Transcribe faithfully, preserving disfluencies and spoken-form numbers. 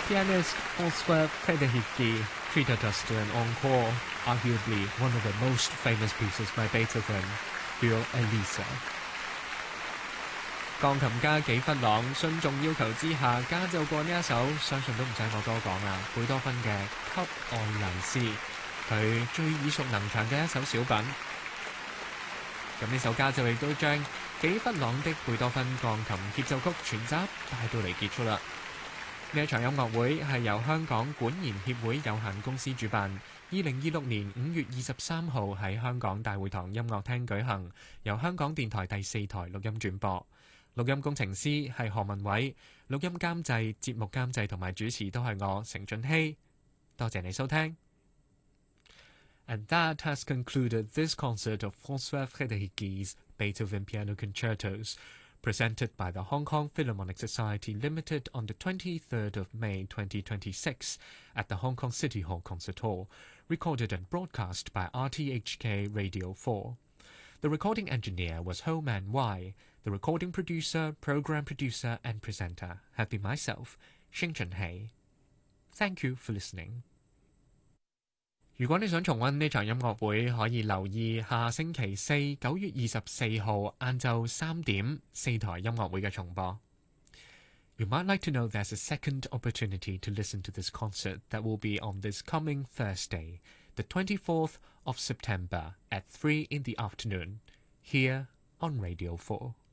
Pianist François Frédérici treated us to an encore, arguably one of the most famous pieces by Beethoven, Für Elisa。鋼琴家紀弗朗順眾要求之下加奏過呢一首，相信都唔使我多講啦，貝多芬嘅《給愛麗絲》，佢最耳熟能詳嘅一首小品。咁呢首家奏亦都將紀弗朗的貝多芬鋼琴協奏曲全集帶到嚟結束啦。呢一場音樂會係由香港管弦協會有限公司主辦，二零二六年五月二十三號喺香港大會堂音樂廳舉行，由香港電台第四台錄音轉播。錄音工程師係何文偉，錄音監製、節目監製同埋主持都係我成俊熙。多謝你收聽。And that has concluded this concert of François Frédérici's Beethoven Piano Concertos, presented by the Hong Kong Philharmonic Society Limited on the twenty-third of May twenty twenty-six at the Hong Kong City Hall Concert Hall, recorded and broadcast by R T H K Radio four. The recording engineer was Ho Man Wai. The recording producer, program producer and presenter have been myself, Xing Chunhei. Thank you for listening. 如果你想重溫呢場音樂會，可以留意下星期四九月二十四號晏晝三點四台音樂會嘅重播。You might like to know there's a second opportunity to listen to this concert that will be on this coming Thursday, the twenty-fourth of September at three in the afternoon, here on Radio four.